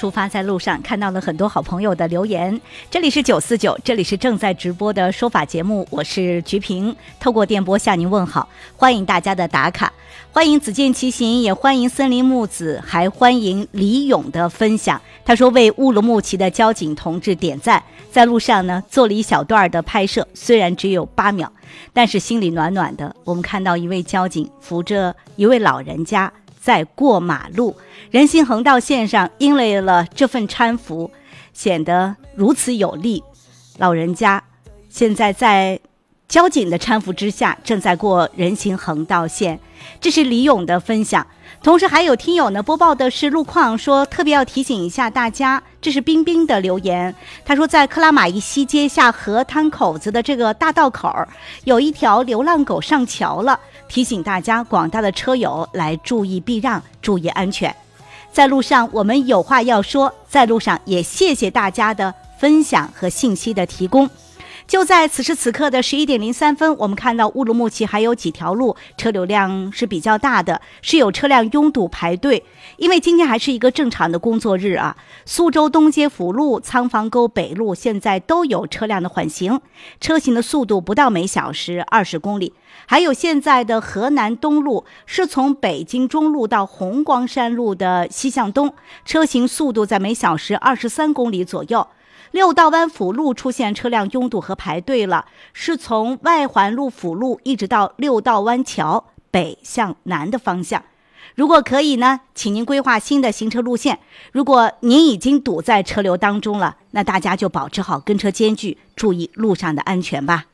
出发在路上，看到了很多好朋友的留言。这里是949，这里是正在直播的说法节目，我是菊萍，透过电波向您问好，欢迎大家的打卡，欢迎子健骑行，也欢迎森林木子，还欢迎李勇的分享。他说为乌鲁木齐的交警同志点赞，在路上呢做了一小段的拍摄，虽然只有8秒，但是心里暖暖的。我们看到一位交警扶着一位老人家在过马路，人行横道线上，因为了这份搀扶显得如此有力。老人家现在在交警的搀扶之下正在过人行横道线。这是李勇的分享。同时还有听友呢播报的是路况，说特别要提醒一下大家，这是冰冰的留言。他说在克拉玛依西街下河滩口子的这个大道口有一条流浪狗上桥了，提醒大家广大的车友来注意避让，注意安全。在路上我们有话要说，在路上也谢谢大家的分享和信息的提供。就在此时此刻的11点03分，我们看到乌鲁木齐还有几条路车流量是比较大的，是有车辆拥堵排队。因为今天还是一个正常的工作日啊，苏州东街辅路、仓房沟北路现在都有车辆的缓行，车行的速度不到每小时20公里。还有现在的河南东路是从北京中路到红光山路的西向东，车行速度在每小时23公里左右。六道湾辅路出现车辆拥堵和排队了，是从外环路辅路一直到六道湾桥北向南的方向。如果可以呢，请您规划新的行车路线。如果您已经堵在车流当中了，那大家就保持好跟车间距，注意路上的安全吧。